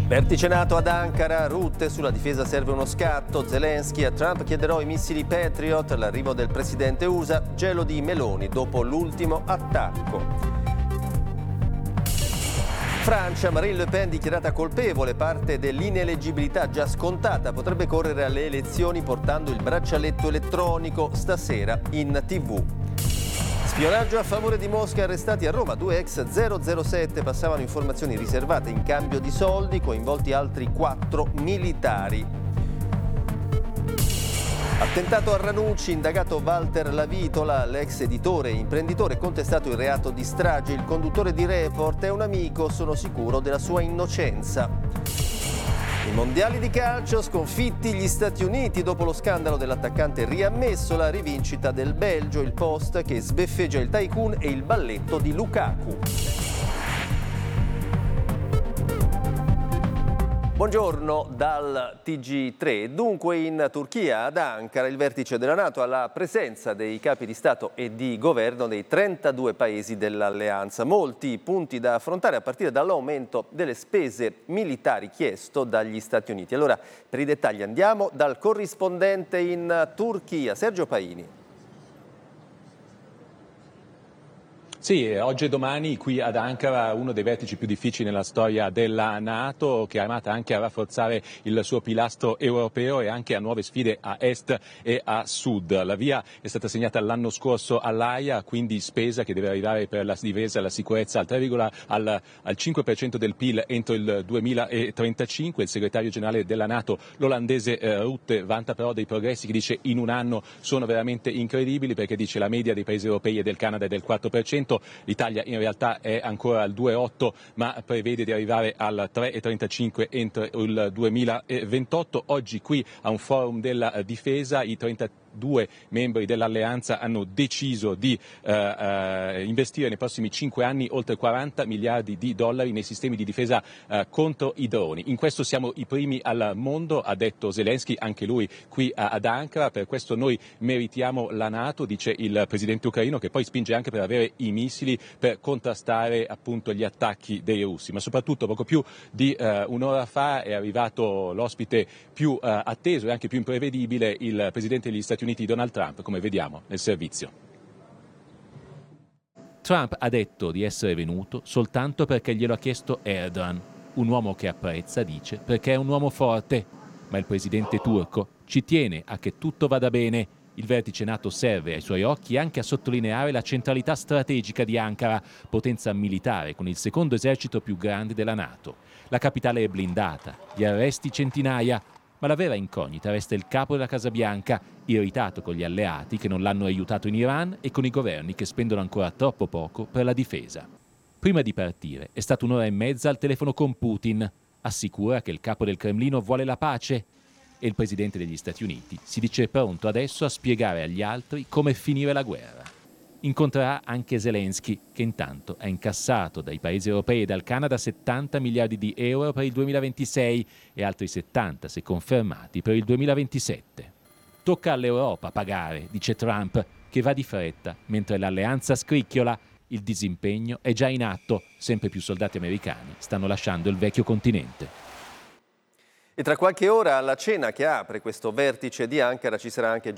Vertice NATO ad Ankara, Rutte sulla difesa serve uno scatto, Zelensky a Trump chiederò i missili Patriot, l'arrivo del presidente USA, gelo di Meloni dopo l'ultimo attacco. Francia, Marine Le Pen dichiarata colpevole, parte dell'ineleggibilità già scontata, potrebbe correre alle elezioni portando il braccialetto elettronico stasera in TV. Spionaggio a favore di Mosca, arrestati a Roma 2 ex 007, passavano informazioni riservate in cambio di soldi, coinvolti altri 4 militari. Attentato a Ranucci, indagato Walter Lavitola, l'ex editore e imprenditore, contestato il reato di strage. Il conduttore di Report è un amico, sono sicuro della sua innocenza. I mondiali di calcio, sconfitti gli Stati Uniti dopo lo scandalo dell'attaccante riammesso, la rivincita del Belgio, il Post che sbeffeggia il tycoon e il balletto di Lukaku. Buongiorno dal TG3. Dunque in Turchia, ad Ankara, il vertice della NATO alla presenza dei capi di Stato e di governo dei 32 paesi dell'alleanza. Molti punti da affrontare a partire dall'aumento delle spese militari chiesto dagli Stati Uniti. Allora, per i dettagli andiamo dal corrispondente in Turchia, Sergio Paini. Sì, oggi e domani qui ad Ankara uno dei vertici più difficili nella storia della NATO, che è armata anche a rafforzare il suo pilastro europeo e anche a nuove sfide a est e a sud. La via è stata segnata l'anno scorso all'Aia, quindi spesa che deve arrivare per la difesa e la sicurezza al 5% del PIL entro il 2035. Il segretario generale della NATO, l'olandese Rutte, vanta però dei progressi che dice in un anno sono veramente incredibili, perché dice la media dei paesi europei e del Canada è del 4%. L'Italia in realtà è ancora al 2,8, ma prevede di arrivare al 3,35 entro il 2028. Oggi qui a un forum della difesa i 32 membri dell'alleanza hanno deciso di investire nei prossimi 5 anni oltre 40 miliardi di dollari nei sistemi di difesa contro i droni. In questo siamo i primi al mondo, ha detto Zelensky, anche lui qui ad Ankara. Per questo noi meritiamo la NATO, dice il presidente ucraino, che poi spinge anche per avere i missili per contrastare appunto gli attacchi dei russi. Ma soprattutto poco più di un'ora fa è arrivato l'ospite più atteso e anche più imprevedibile, il presidente degli Stati Uniti Donald Trump, come vediamo nel servizio. Trump ha detto di essere venuto soltanto perché glielo ha chiesto Erdogan, un uomo che apprezza, dice, perché è un uomo forte, ma il presidente turco ci tiene a che tutto vada bene. Il vertice NATO serve ai suoi occhi anche a sottolineare la centralità strategica di Ankara, potenza militare con il secondo esercito più grande della NATO. La capitale è blindata, gli arresti centinaia, ma la vera incognita resta il capo della Casa Bianca, irritato con gli alleati che non l'hanno aiutato in Iran e con i governi che spendono ancora troppo poco per la difesa. Prima di partire è stata un'ora e mezza al telefono con Putin. Assicura che il capo del Cremlino vuole la pace e il presidente degli Stati Uniti si dice pronto adesso a spiegare agli altri come finire la guerra. Incontrerà anche Zelensky, che intanto ha incassato dai paesi europei e dal Canada 70 miliardi di euro per il 2026 e altri 70, se confermati, per il 2027. Tocca all'Europa pagare, dice Trump, che va di fretta, mentre l'alleanza scricchiola. Il disimpegno è già in atto, sempre più soldati americani stanno lasciando il vecchio continente. E tra qualche ora alla cena che apre questo vertice di Ankara ci sarà anche